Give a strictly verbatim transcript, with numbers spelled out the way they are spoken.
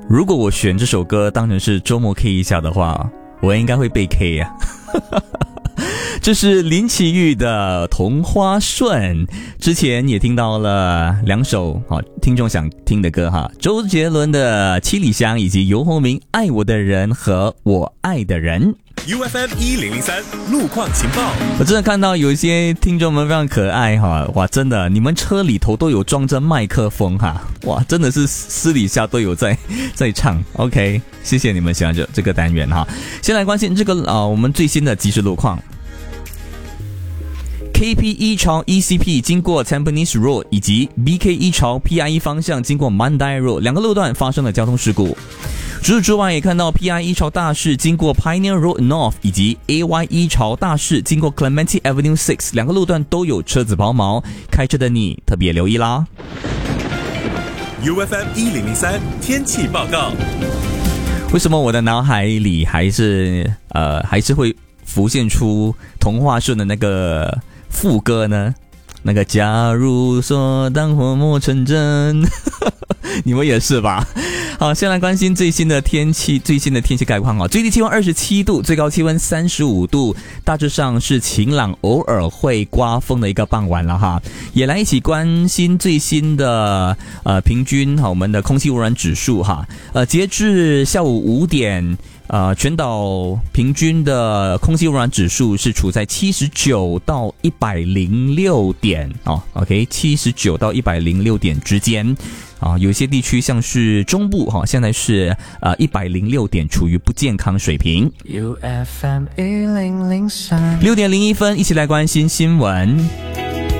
如果我选这首歌当成是周末 K 一下的话，我应该会被 K 啊。这是林奇煜的《同花顺》，之前也听到了两首好听众想听的歌哈，周杰伦的《七里香》以及游鸿明《爱我的人》和我爱的人。 U F M 一零零三路况情报， 我真的看到有一些听众们非常可爱哈，哇，真的，你们车里头都有装着麦克风哈，哇，真的是私底下都有在在唱 ，OK， 谢谢你们喜欢这这个单元哈。先来关心这个啊、呃，我们最新的即时路况。K P 一朝 E C P 经过 Tampines Road 以及 B K 一朝 P I 一方向经过 Mandai Road 两个路段发生了交通事故。除此之外，也看到 P I 一朝大市经过 Pioneer Road North 以及 A Y 一朝大市经过 Clementi Avenue 六两个路段都有车子抛锚，开车的你特别留意啦。 U F M 一零零三天气报告。 为什么我的脑海里还是呃还是会浮现出童话顺的那个副歌呢？那个假如说当火莫成真你们也是吧？好，先来关心最新的天气，最新的天气概况啊。最低气温二十七度，最高气温三十五度，大致上是晴朗，偶尔会刮风的一个傍晚了哈。也来一起关心最新的呃平均哈我们的空气污染指数哈。呃，截至下午五点。呃，全岛平均的空气污染指数是处在七十九到一百零六点哦 ，OK， 七十九到一百零六点之间啊，有些地区像是中部哈、哦，现在是呃一百零六点，处于不健康水平。 U F M 一零零三， 六点零一分，一起来关心新闻。